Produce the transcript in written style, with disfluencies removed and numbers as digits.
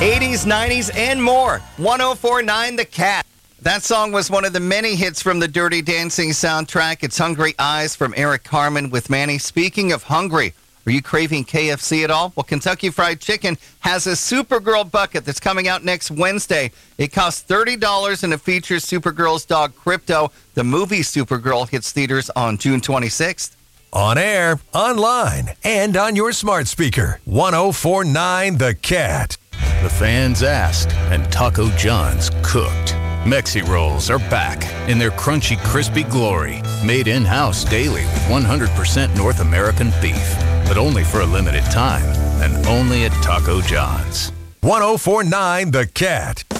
80s, 90s, and more. 104.9 The Cat. That song was one of the many hits from the Dirty Dancing soundtrack. It's Hungry Eyes from Eric Carmen with Manny. Speaking of hungry, are you craving KFC at all? Well, Kentucky Fried Chicken has a Supergirl bucket that's coming out next Wednesday. It costs $30 and it features Supergirl's dog Crypto. The movie Supergirl hits theaters on June 26th. On air, online, and on your smart speaker. 104.9 The Cat. The fans asked, and Taco John's cooked. Mexi Rolls are back in their crunchy, crispy glory. Made in-house daily with 100% North American beef. But only for a limited time, and only at Taco John's. 104.9 The Cat.